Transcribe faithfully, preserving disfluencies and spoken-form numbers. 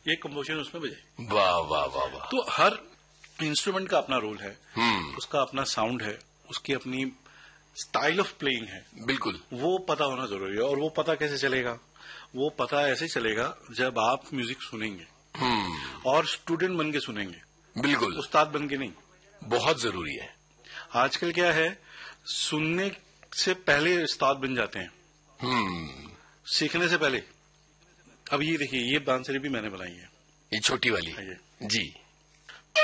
एक कंपोजिशन उसमें बजे। वाह वाह वाह वाह। तो हर इंस्ट्रूमेंट का अपना रोल है, उसका अपना साउंड है, उसकी अपनी स्टाइल ऑफ प्लेइंग है। बिल्कुल, वो पता होना जरूरी है। और वो पता कैसे चलेगा? वो पता ऐसे चलेगा जब आप म्यूजिक सुनेंगे और स्टूडेंट बन के सुनेंगे। बिल्कुल, उस्ताद बन के नहीं। बहुत जरूरी है। आजकल क्या है, सुनने से पहले उस्ताद बन जाते हैं, सीखने से पहले। अब ये देखिए, ये बांसुरी भी मैंने बनाई है, ये छोटी वाली। जी।